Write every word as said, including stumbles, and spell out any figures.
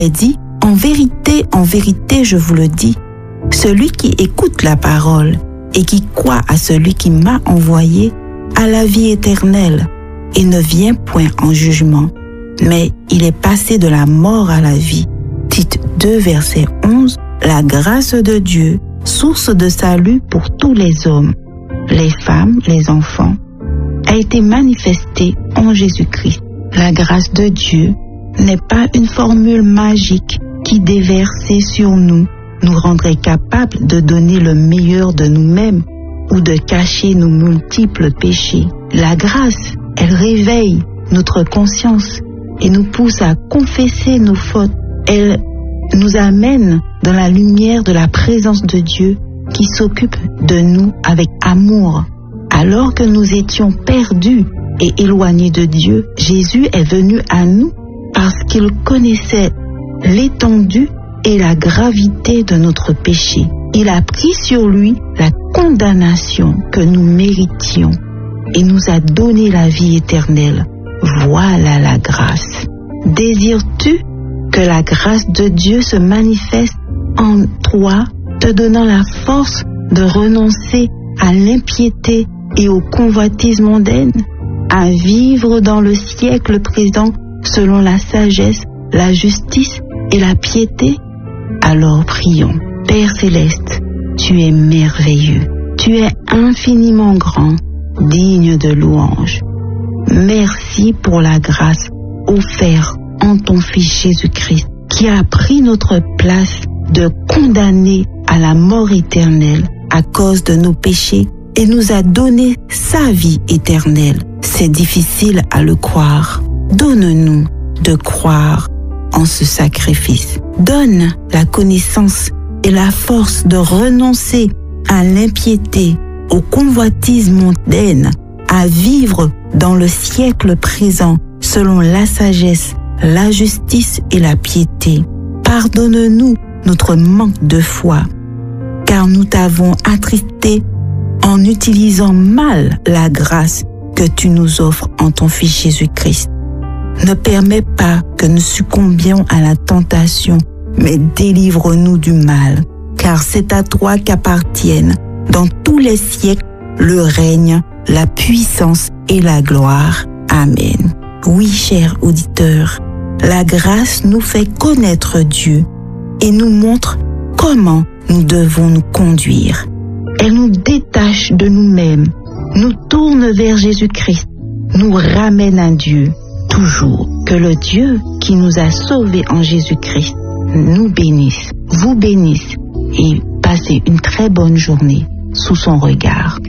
est dit, « En vérité, en vérité, je vous le dis, celui qui écoute la parole et qui croit à celui qui m'a envoyé a la vie éternelle et ne vient point en jugement, mais il est passé de la mort à la vie. » Tite deux, verset onze, la grâce de Dieu, source de salut pour tous les hommes, les femmes, les enfants, a été manifestée en Jésus-Christ. La grâce de Dieu n'est pas une formule magique qui, déversée sur nous, nous rendrait capables de donner le meilleur de nous-mêmes ou de cacher nos multiples péchés. La grâce, elle réveille notre conscience et nous pousse à confesser nos fautes. Elle nous amène dans la lumière de la présence de Dieu qui s'occupe de nous avec amour. Alors que nous étions perdus et éloignés de Dieu, Jésus est venu à nous parce qu'il connaissait l'étendue et la gravité de notre péché. Il a pris sur lui la condamnation que nous méritions et nous a donné la vie éternelle. Voilà la grâce. Désires-tu que la grâce de Dieu se manifeste en toi, te donnant la force de renoncer à l'impiété et aux convoitises mondaines, à vivre dans le siècle présent selon la sagesse, la justice et la piété? Alors prions. Père céleste, tu es merveilleux, tu es infiniment grand, digne de louange. Merci pour la grâce offerte en ton Fils Jésus-Christ, qui a pris notre place de condamner à la mort éternelle à cause de nos péchés et nous a donné sa vie éternelle. C'est difficile à le croire. Donne-nous de croire en ce sacrifice. Donne la connaissance et la force de renoncer à l'impiété, aux convoitises mondaines, à vivre dans le siècle présent selon la sagesse, la justice et la piété. Pardonne-nous notre manque de foi, car nous t'avons attristé en utilisant mal la grâce que tu nous offres en ton Fils Jésus-Christ. Ne permets pas que nous succombions à la tentation, mais délivre-nous du mal, car c'est à toi qu'appartiennent dans tous les siècles le règne, la puissance et la gloire. Amen. Oui, chers auditeurs, la grâce nous fait connaître Dieu et nous montre comment nous devons nous conduire. Elle nous détache de nous-mêmes, nous tourne vers Jésus-Christ, nous ramène à Dieu. Toujours que le Dieu qui nous a sauvés en Jésus-Christ nous bénisse, vous bénisse et passez une très bonne journée sous son regard.